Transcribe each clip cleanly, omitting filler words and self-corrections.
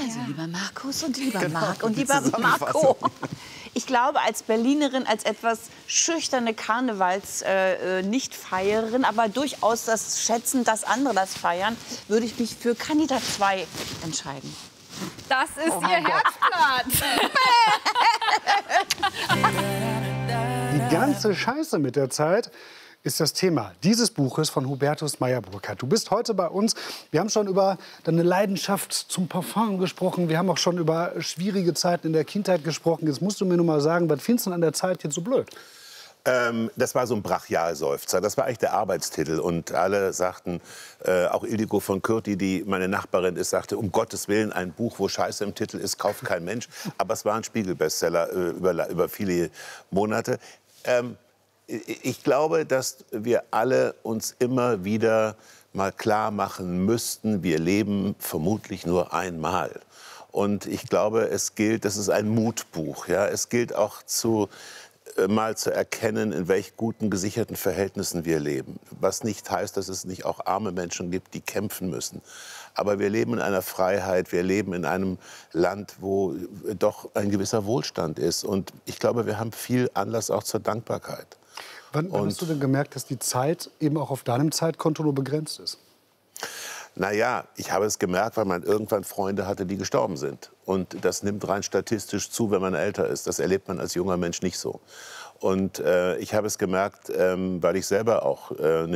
Also lieber Markus und lieber Genau, Marc und die lieber Zusammenfassung. Marco. Ich glaube, als Berlinerin, als etwas schüchterne Karnevals-Nicht-Feierin, aber durchaus das Schätzen, dass andere das feiern, würde ich mich für Kandidat 2 entscheiden. Das ist Ihr Herzblatt. Die ganze Scheiße mit der Zeit ist das Thema dieses Buches von Hubertus Meyer-Burkhardt. Du bist heute bei uns. Wir haben schon über deine Leidenschaft zum Parfum gesprochen. Wir haben auch schon über schwierige Zeiten in der Kindheit gesprochen. Jetzt musst du mir nur mal sagen, was findest du an der Zeit jetzt so blöd? Das war so ein Brachialseufzer. Das war eigentlich der Arbeitstitel. Und alle sagten, auch Ildiko von Kürti, die meine Nachbarin ist, sagte, um Gottes Willen, ein Buch, wo Scheiße im Titel ist, kauft kein Mensch. Aber es war ein Spiegelbestseller über viele Monate. Ich glaube, dass wir alle uns immer wieder mal klar machen müssten, wir leben vermutlich nur einmal. Und ich glaube, es gilt, das ist ein Mutbuch. Ja? Es gilt auch mal zu erkennen, in welch guten, gesicherten Verhältnissen wir leben. Was nicht heißt, dass es nicht auch arme Menschen gibt, die kämpfen müssen. Aber wir leben in einer Freiheit, wir leben in einem Land, wo doch ein gewisser Wohlstand ist. Und ich glaube, wir haben viel Anlass auch zur Dankbarkeit. Wann hast du denn gemerkt, dass die Zeit eben auch auf deinem Zeitkonto nur begrenzt ist? Naja, ich habe es gemerkt, weil man irgendwann Freunde hatte, die gestorben sind. Und das nimmt rein statistisch zu, wenn man älter ist. Das erlebt man als junger Mensch nicht so. Und ich habe es gemerkt, weil ich selber auch eine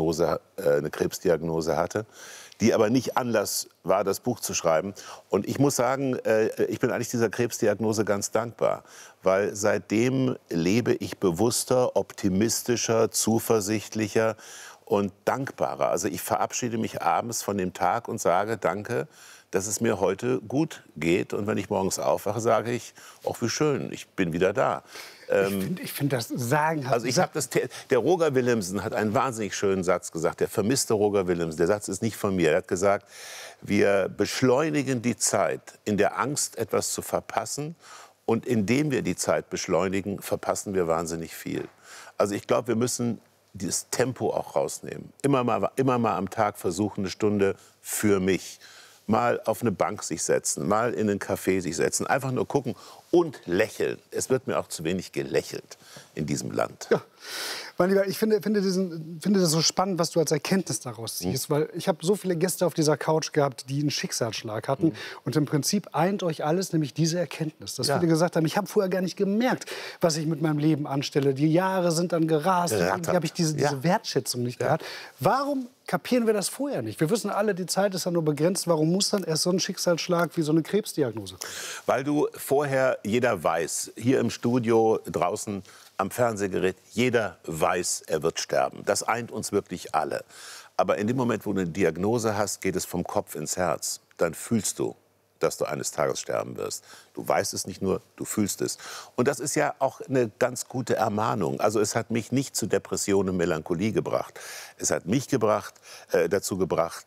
Krebsdiagnose hatte, die aber nicht Anlass war, das Buch zu schreiben. Und ich muss sagen, ich bin eigentlich dieser Krebsdiagnose ganz dankbar, weil seitdem lebe ich bewusster, optimistischer, zuversichtlicher und dankbarer. Also ich verabschiede mich abends von dem Tag und sage, danke, dass es mir heute gut geht. Und wenn ich morgens aufwache, sage ich, ach wie schön, ich bin wieder da. Ich find das sagenhaft. Also der Roger Willemsen hat einen wahnsinnig schönen Satz gesagt, der vermisste Roger Willemsen. Der Satz ist nicht von mir. Er hat gesagt, wir beschleunigen die Zeit in der Angst, etwas zu verpassen. Und indem wir die Zeit beschleunigen, verpassen wir wahnsinnig viel. Also ich glaube, wir müssen dieses Tempo auch rausnehmen. Immer mal am Tag versuchen, eine Stunde für mich. Mal auf eine Bank sich setzen, mal in einen Café sich setzen. Einfach nur gucken und lächeln. Es wird mir auch zu wenig gelächelt in diesem Land. Ja. Mein Lieber, ich finde das so spannend, was du als Erkenntnis daraus ziehst. Weil ich habe so viele Gäste auf dieser Couch gehabt, die einen Schicksalsschlag hatten. Und im Prinzip eint euch alles, nämlich diese Erkenntnis. Dass viele gesagt haben, ich habe vorher gar nicht gemerkt, was ich mit meinem Leben anstelle. Die Jahre sind dann gerast. Und irgendwie habe ich diese Wertschätzung nicht gehabt. Warum kapieren wir das vorher nicht? Wir wissen alle, die Zeit ist ja nur begrenzt. Warum muss dann erst so ein Schicksalsschlag wie so eine Krebsdiagnose kommen? Weil du vorher, jeder weiß, hier im Studio, draußen am Fernsehgerät, jeder weiß, er wird sterben. Das eint uns wirklich alle. Aber in dem Moment, wo du eine Diagnose hast, geht es vom Kopf ins Herz. Dann fühlst du, dass du eines Tages sterben wirst. Du weißt es nicht nur, du fühlst es. Und das ist ja auch eine ganz gute Ermahnung. Also es hat mich nicht zu Depression und Melancholie gebracht. Es hat mich dazu gebracht,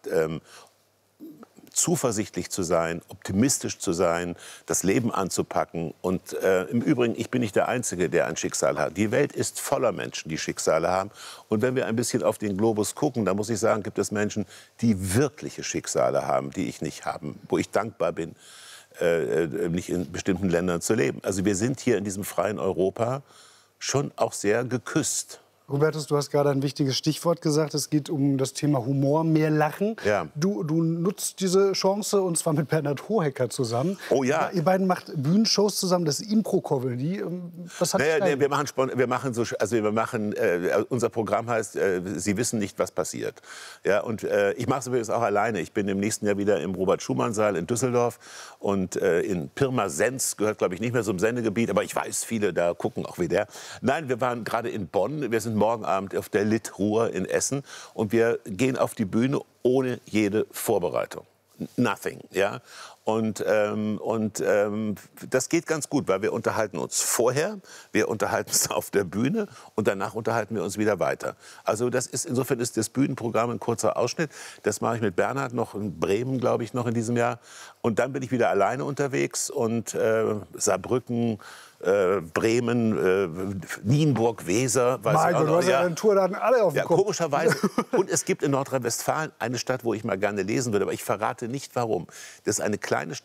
zuversichtlich zu sein, optimistisch zu sein, das Leben anzupacken. Und im Übrigen, ich bin nicht der Einzige, der ein Schicksal hat. Die Welt ist voller Menschen, die Schicksale haben. Und wenn wir ein bisschen auf den Globus gucken, dann muss ich sagen, gibt es Menschen, die wirkliche Schicksale haben, die ich nicht habe, wo ich dankbar bin, nicht in bestimmten Ländern zu leben. Also wir sind hier in diesem freien Europa schon auch sehr geküsst. Hubertus, du hast gerade ein wichtiges Stichwort gesagt. Es geht um das Thema Humor, mehr Lachen. Ja. Du nutzt diese Chance, und zwar mit Bernhard Hohecker zusammen. Oh ja. Ihr beiden macht Bühnenshows zusammen, das ist Impro-Comedy. Was hat unser Programm heißt, Sie wissen nicht, was passiert. Ja, und ich mache es übrigens auch alleine. Ich bin im nächsten Jahr wieder im Robert-Schumann-Saal in Düsseldorf. Und in Pirmasens gehört, glaube ich, nicht mehr zum Sendegebiet. Aber ich weiß, viele da gucken auch wieder. Nein, wir waren gerade in Bonn. Wir sind morgen Abend auf der Lit-Ruhr in Essen und wir gehen auf die Bühne ohne jede Vorbereitung. Nothing, ja. Und das geht ganz gut, weil wir unterhalten uns vorher, wir unterhalten uns auf der Bühne und danach unterhalten wir uns wieder weiter. Also insofern ist das Bühnenprogramm ein kurzer Ausschnitt. Das mache ich mit Bernhard noch in Bremen, glaube ich, noch in diesem Jahr. Und dann bin ich wieder alleine unterwegs und Saarbrücken, Bremen, Nienburg, Weser. Mein Gott, du hast ja eine Tour, da hatten alle auf dem Kopf. Komischerweise. Und es gibt in Nordrhein-Westfalen eine Stadt, wo ich mal gerne lesen würde, aber ich verrate nicht, warum. Das ist eine kleine